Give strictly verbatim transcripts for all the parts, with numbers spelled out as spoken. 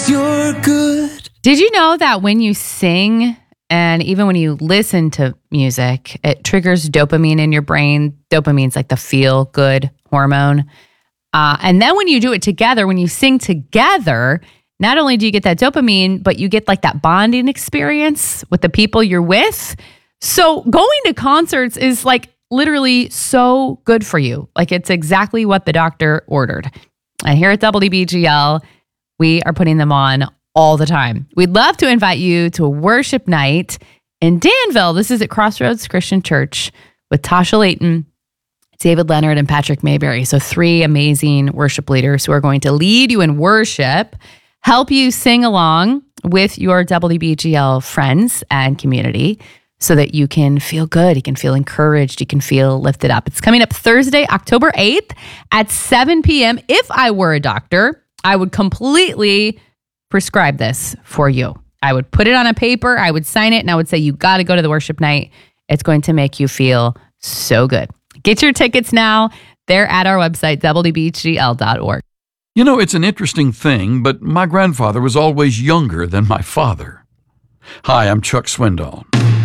You're good. Did you know that when you sing and even when you listen to music, it triggers dopamine in your brain? Dopamine's like the feel-good hormone. Uh, and then when you do it together, when you sing together, not only do you get that dopamine, but you get like that bonding experience with the people you're with. So going to concerts is like literally so good for you. Like it's exactly what the doctor ordered. And here at W B G L, we are putting them on all the time. We'd love to invite you to a worship night in Danville. This is at Crossroads Christian Church with Tasha Layton, David Leonard, and Patrick Mayberry. So three amazing worship leaders who are going to lead you in worship, help you sing along with your W B G L friends and community so that you can feel good, you can feel encouraged, you can feel lifted up. It's coming up Thursday, October eighth at seven p.m. If I were a doctor, I would completely prescribe this for you. I would put it on a paper, I would sign it, and I would say, you got to go to the worship night. It's going to make you feel so good. Get your tickets now. They're at our website, W B G L dot org. You know, it's an interesting thing, but my grandfather was always younger than my father. Hi, I'm Chuck Swindoll.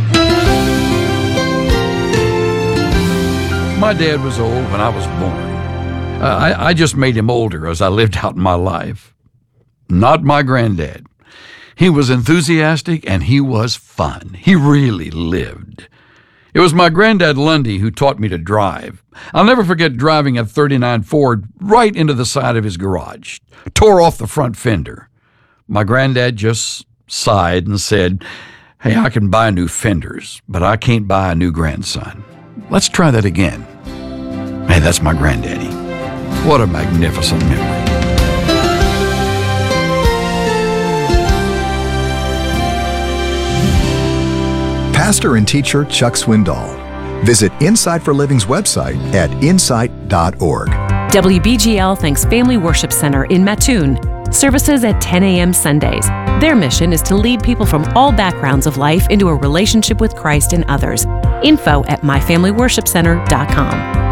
My dad was old when I was born. Uh, I, I just made him older as I lived out my life. Not my granddad. He was enthusiastic and he was fun. He really lived. It was my granddad Lundy who taught me to drive. I'll never forget driving a thirty-nine Ford right into the side of his garage, tore off the front fender. My granddad just sighed and said, "Hey, I can buy new fenders, but I can't buy a new grandson. Let's try that again." Hey, that's my granddaddy. What a magnificent memory. Pastor and teacher Chuck Swindoll. Visit Insight for Living's website at insight dot org. W B G L thanks Family Worship Center in Mattoon. Services at ten a.m. Sundays. Their mission is to lead people from all backgrounds of life into a relationship with Christ and others. Info at my family worship center dot com.